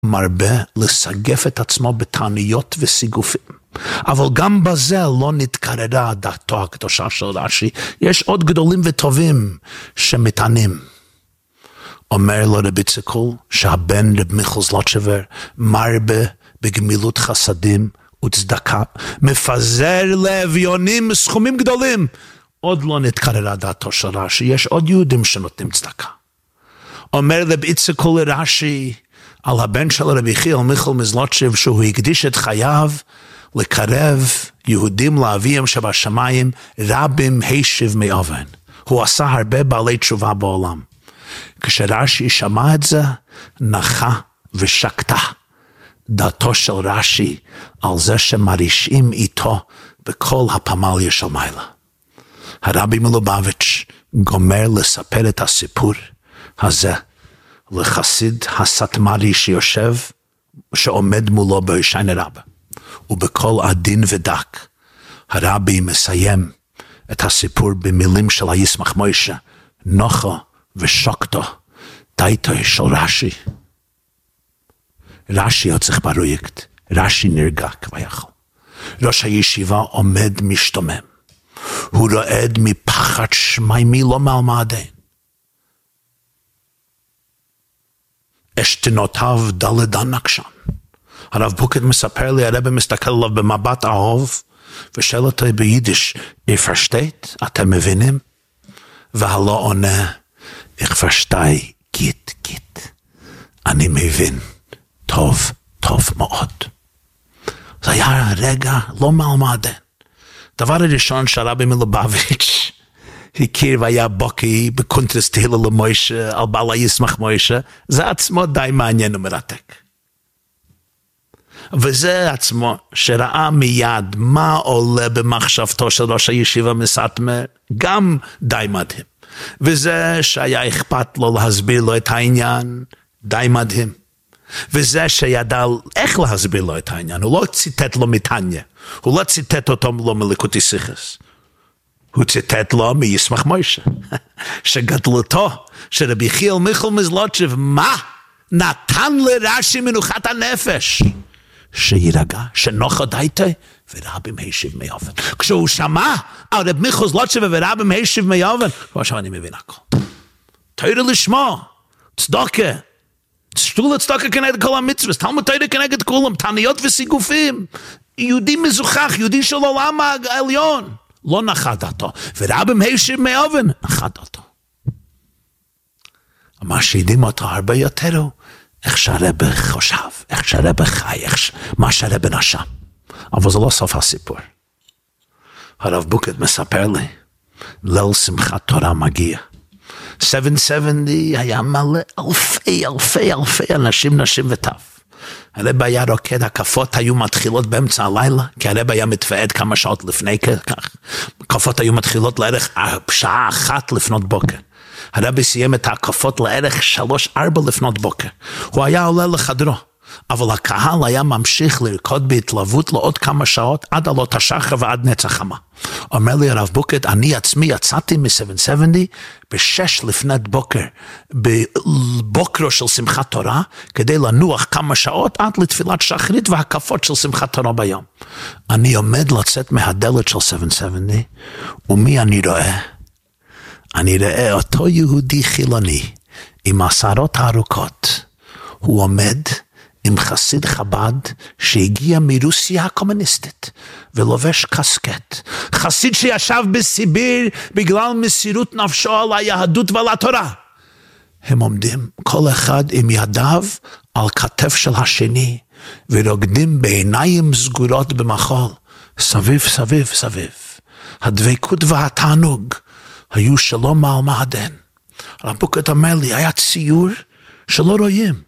מרבה לסגף את עצמו בתעניות וסיגופים. אבל גם בזה לא נתקררה דעתו הקדושה של רש"י. יש עוד גדולים וטובים שמתענים. אומר לו רבי ציקול שהבן רב מיכל זלוטשבר מרבה בגמילות חסדים וצדקה, מפזר לאביונים סכומים גדולים. עוד לא נתקררה דעתו של רש"י. יש עוד יהודים שנותנים צדקה. אומר רבי ציקול לרש"י על הבן של רבי חיל מיכל מזלוטשב שהוא הקדיש את חייו לקרב יהודים לאביהם שבשמיים רבים הישיב מאבן. הוא עשה הרבה בעלי תשובה בעולם. כשרש"י שמע את זה, נחה ושקטה דעתו של רש"י על זה שמרישים איתו בכל הפמליה של מיילה. הרבי מלובביץ' גומר לספר את הסיפור הזה לחסיד הסטמרי שיושב, שעומד מולו בהושענא רבה. ובכל עדין ודק, הרבי מסיים את הסיפור במילים של הישמח מוישה, נוחו ושוקטו, דייתו של רש"י. רש"י יוצא פרויקט, רש"י נרגע כביכול. ראש הישיבה עומד משתומם. הוא רועד מפחד שמיימי לא מעלמדין. אשתנותיו דלדן נקשן. הרב בוקט מספר לי, הרב מסתכל עליו במבט אהוב, ושאל אותו ביידיש, "Versteht? אתם מבינים?" והלא עונה, "Ich verstehe, גיט, גיט." אני מבין, טוב, טוב מאוד. זה היה רגע לא מעלמדין. דבר הראשון שהרבי מלובביץ' הכיר והיה בוקי בקונטרס תהילה למוישה, על בעל הישמח מוישה, זה עצמו די מעניין ומרתק. וזה עצמו שראה מיד מה עולה במחשבתו של ראש הישיבה מסטמר, גם די מדהים. וזה שהיה אכפת לו להסביר לו את העניין, די מדהים. וזה שידע איך להסביר לו את העניין, הוא לא ציטט לו מתניה, הוא לא ציטט אותו לו מליקוטי סיכס. הוא ציטט לו מישמח מוישה, שגדלותו שרבי חיל מיכל מזלוטשב, מה? נתן לרש"י מנוחת הנפש. שירגע, שנוחו דייתו, ורבים הישיב מאובן. כשהוא שמע על רבי מיכל זלוטשב ורבים הישיב מאובן, הוא עכשיו אני מבין הכל. תוירה לשמו, צדוקה, שטולה צדוקה כנגד כל המצוות, תלמוד תוירה כנגד כולם, תעניות וסיגופים, יהודי מזוכח, יהודי של עולם העליון. לא נחת אותו, ורבים הישיב מאובן, נחת אותו. מה שהדהים אותו הרבה יותר הוא, איך שהרבא חושב, איך שהרבא חי, מה שהרבא נשם. אבל זה לא סוף הסיפור. הרב בוקט מספר לי, ליל שמחת תורה מגיע. 770 היה מלא אלפי אנשים, נשים וטף. הרב היה רוקד, הקפות היו מתחילות באמצע הלילה, כי הרב היה מתוועד כמה שעות לפני כך. הקפות היו מתחילות לערך שעה 1 לפנות בוקר. הרב סיים את ההקפות לערך 3-4 לפנות בוקר. הוא היה עולה לחדרו, אבל הקהל היה ממשיך לרקוד בהתלהבות לעוד כמה שעות, עד עלות השחר ועד נצח חמה. אומר לי הרב בוקט, אני עצמי יצאתי מ-770 ב-6 לפנת בוקר, בבוקרו של שמחת תורה, כדי לנוח כמה שעות עד לתפילת שחרית והקפות של שמחת תורה ביום. אני עומד לצאת מהדלת של 770, ומי אני רואה? אני רואה אותו יהודי חילוני, עם השערות הארוכות. הוא עומד עם חסיד חב"ד שהגיע מרוסיה הקומוניסטית, ולובש קסקט. חסיד שישב בסיביר בגלל מסירות נפשו על היהדות ועל התורה. הם עומדים כל אחד עם ידיו על כתף של השני, ורוקדים בעיניים סגורות במחול, סביב סביב סביב. הדבקות והתענוג היו שלא מעלמדין. הרב בוקט אומר לי, היה ציור שלא רואים.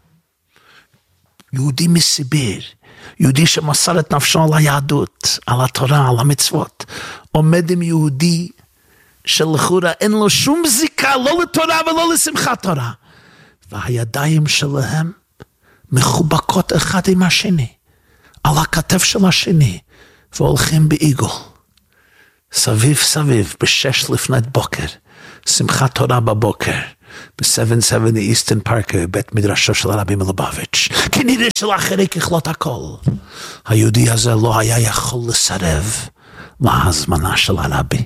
יהודי מסיביר, יהודי שמסר את נפשו על היהדות, על התורה, על המצוות, עומד עם יהודי שלכאורה אין לו שום זיקה, לא לתורה ולא לשמחת תורה. והידיים שלהם מחובקות אחד עם השני, על הכתף של השני, והולכים בעיגול. סביב סביב, ב6 לפנת בוקר, שמחת תורה בבוקר, ב-770 איסטן פארק, בית מדרשו של הרבי מלובביץ'. כנראה שלאחרי ככלות הכל, היהודי הזה לא היה יכול לסרב להזמנה של הרבי,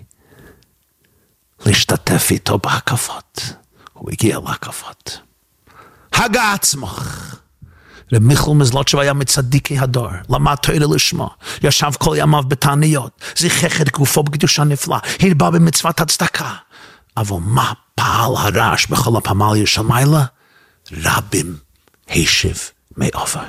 להשתתף איתו בהקפות. הוא הגיע להקפות. הגה עצמך. רב מיכל מזלוטשב היה מצדיקי הדור, למד תורה לשמו, ישב כל ימיו בתעניות, זיכך את גופו בקדושה נפלאה, הרבה במצוות הצדקה. אבל מה פעל הרעש בכל הפמליה של מעלה? רבים השיב מאופן.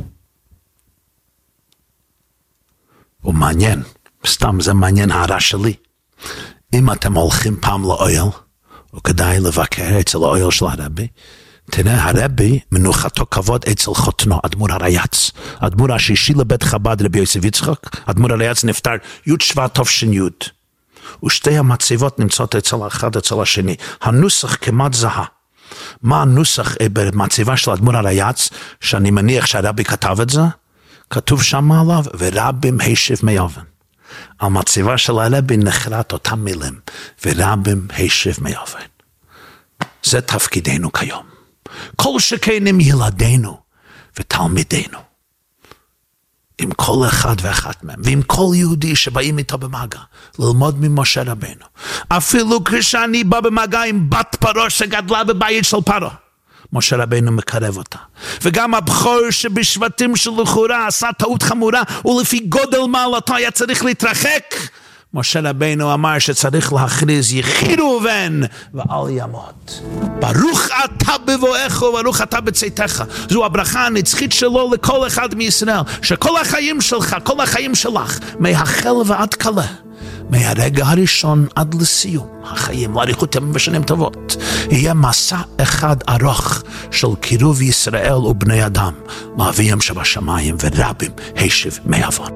ומעניין, סתם זה מעניין הערה שלי, אם אתם הולכים פעם לאויל, וכדאי לבקר אצל האויל של הרבי, תראה, הרבי מנוחתו כבוד אצל חותנו, אדמו"ר הרייץ, אדמו"ר השישי לבית חב"ד רבי יוסף יצחק. אדמו"ר הרייץ נפטר י' שבט תש"י, ושתי המצבות נמצאות אצל האחד אצל השני, הנוסח כמעט זהה. מה הנוסח במצבה של אדמו"ר הרייץ, שאני מניח שהרבי כתב את זה? כתוב שם עליו, ורבים השיב מאופן. על מצבה של הרבי נחרט אותם מילים, ורבים השיב מאופן. זה תפקידנו כיום. כל שכן עם ילדינו ותלמידינו, עם כל אחד ואחת מהם, ועם כל יהודי שבאים איתו במגע, ללמוד ממשה רבנו. אפילו כשאני בא במגע עם בת פרעה שגדלה בבית של פרעה, משה רבנו מקרב אותה. וגם הבכור שבשבטים של לכאורה עשה טעות חמורה, ולפי גודל מעלתו היה צריך להתרחק, משה רבנו אמר שצריך להכריז יחיד ובן ואל ימות. ברוך אתה בבואך וברוך אתה בצאתך. זו הברכה הנצחית שלו לכל אחד מישראל, שכל החיים שלך, כל החיים שלך, מהחל ועד כלה, מהרגע הראשון עד לסיום החיים, לאריכות ימים ושנים טובות, יהיה מסע אחד ארוך של קירוב ישראל ובני אדם לאביהם שבשמיים, ורבים השיב מאופן.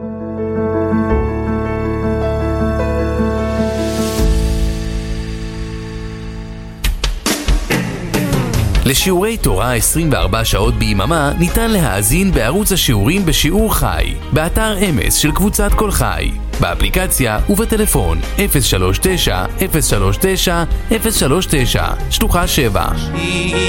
לשיעורי תורה 24 שעות ביממה ניתן להאזין בערוץ השיעורים בשיעור חי, באתר אמס של קבוצת כל חי, באפליקציה ובטלפון 039 039 039 שלוחה 7.